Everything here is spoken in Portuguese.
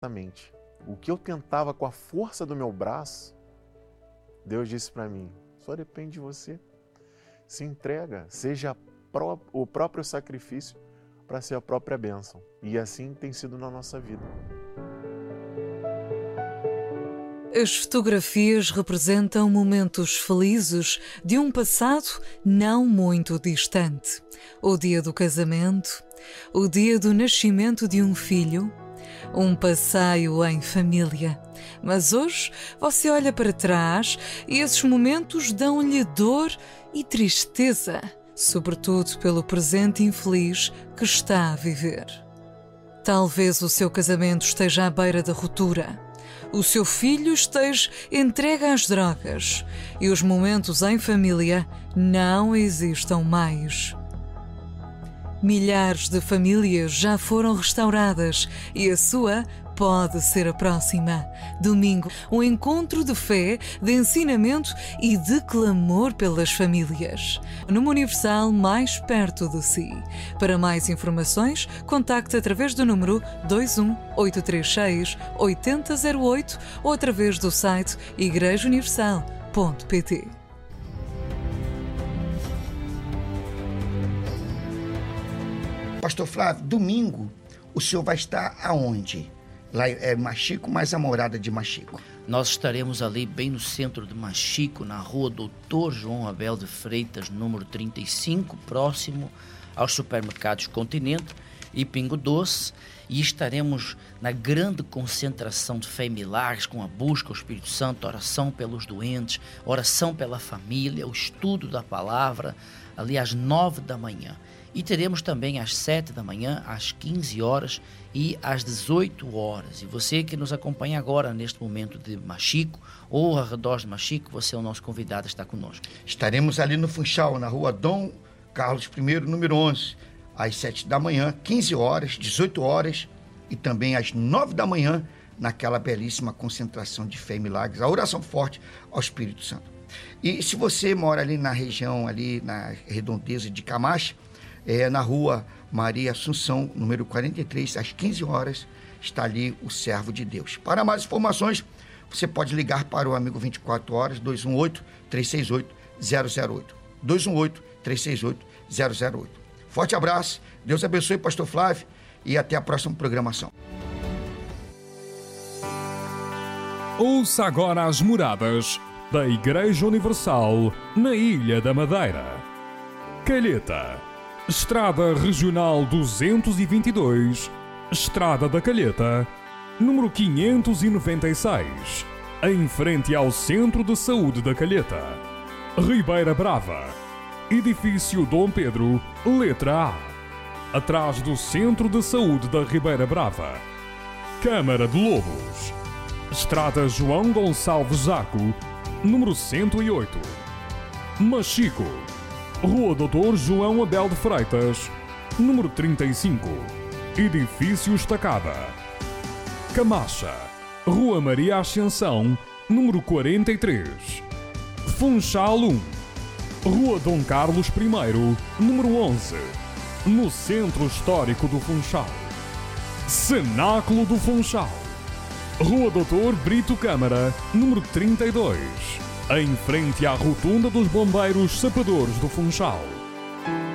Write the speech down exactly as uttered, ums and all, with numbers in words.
Exatamente. O que eu tentava com a força do meu braço, Deus disse para mim, só depende de você. Se entrega, seja pró- o próprio sacrifício para ser a própria bênção. E assim tem sido na nossa vida. As fotografias representam momentos felizes de um passado não muito distante. O dia do casamento, o dia do nascimento de um filho, um passeio em família. Mas hoje você olha para trás e esses momentos dão-lhe dor e tristeza, sobretudo pelo presente infeliz que está a viver. Talvez o seu casamento esteja à beira da ruptura. O seu filho esteja entregue às drogas e os momentos em família não existam mais. Milhares de famílias já foram restauradas e a sua pode ser a próxima. Domingo, um encontro de fé, de ensinamento e de clamor pelas famílias. Numa Universal mais perto de si. Para mais informações, contacte através do número dois um oito três seis oito zero zero oito ou através do site igreja universal ponto pt. Pastor Flávio, domingo o senhor vai estar aonde? Lá é Machico, mais a morada de Machico. Nós estaremos ali bem no centro de Machico, na rua Doutor João Abel de Freitas, número trinta e cinco, próximo aos supermercados Continente e Pingo Doce, e estaremos na grande concentração de fé e milagres, com a busca ao Espírito Santo, oração pelos doentes, oração pela família, o estudo da palavra, ali às nove da manhã. E teremos também às sete da manhã, às quinze horas e às dezoito horas. E você que nos acompanha agora, neste momento de Machico, ou ao redor de Machico, você é o nosso convidado a estar conosco. Estaremos ali no Funchal, na rua Dom Carlos I, número onze, às sete da manhã, quinze horas, dezoito horas e também às nove da manhã, naquela belíssima concentração de fé e milagres, a oração forte ao Espírito Santo. E se você mora ali na região, ali na redondeza de Camacha, é, na rua Maria Assunção, número quarenta e três, às quinze horas, está ali o servo de Deus. Para mais informações, você pode ligar para o amigo vinte e quatro horas, dois um oito, três seis oito, zero zero oito. dois um oito, três seis oito, zero zero oito. Forte abraço, Deus abençoe, pastor Flávio, e até a próxima programação. Ouça agora as moradas da Igreja Universal na Ilha da Madeira. Calheta, Estrada Regional duzentos e vinte e dois, Estrada da Calheta, número quinhentos e noventa e seis, em frente ao Centro de Saúde da Calheta. Ribeira Brava, Edifício Dom Pedro, letra A, atrás do Centro de Saúde da Ribeira Brava. Câmara de Lobos, Estrada João Gonçalves Zaco, número cento e oito. Machico, Rua Doutor João Abel de Freitas, número trinta e cinco, Edifício Estacada. Camacha, Rua Maria Ascensão, número quarenta e três. Funchal um, Rua Dom Carlos I, número onze, no Centro Histórico do Funchal. Cenáculo do Funchal, Rua Doutor Brito Câmara, número trinta e dois, em frente à Rotunda dos Bombeiros Sapadores do Funchal.